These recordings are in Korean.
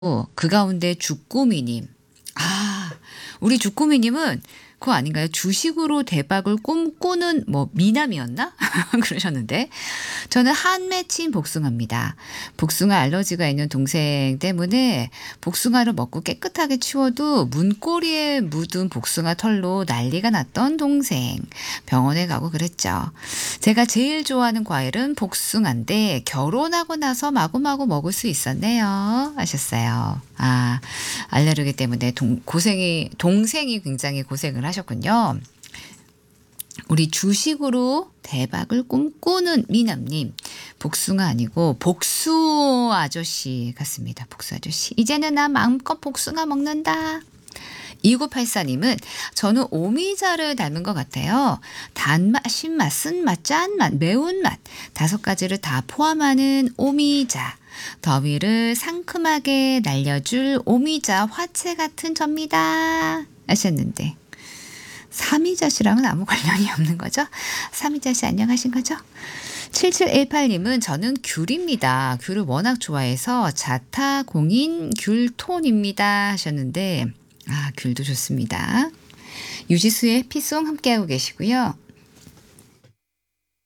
그 가운데 주꾸미님. 아, 우리 주꾸미님은 그거 아닌가요? 주식으로 대박을 꿈꾸는 뭐 미남이었나? 그러셨는데 저는 한 맺힌 복숭아입니다. 복숭아 알러지가 있는 동생 때문에 복숭아를 먹고 깨끗하게 치워도 문고리에 묻은 복숭아 털로 난리가 났던 동생. 병원에 가고 그랬죠. 제가 제일 좋아하는 과일은 복숭아인데 결혼하고 나서 마구마구 먹을 수 있었네요. 하셨어요. 아, 알레르기 때문에 동생이 굉장히 고생을 하셨군요. 우리 주식으로 대박을 꿈꾸는 미남님. 복숭아 아니고 복수 아저씨 같습니다. 복수 아저씨. 이제는 나 마음껏 복숭아 먹는다. 2984님은 저는 오미자를 닮은 것 같아요. 단맛, 신맛, 쓴맛, 짠맛, 매운맛 5가지를 다 포함하는 오미자. 더위를 상큼하게 날려줄 오미자 화채 같은 접니다. 하셨는데 삼이자씨랑은 아무 관련이 없는 거죠? 삼이자씨 안녕하신 거죠? 7718님은 저는 귤입니다. 귤을 워낙 좋아해서 자타공인 귤톤입니다. 하셨는데 아, 귤도 좋습니다. 유지수의 해피송 함께하고 계시고요.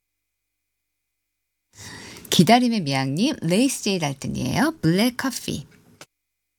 기다림의 미양님, 레이스 제이 달튼이에요. 블랙 커피.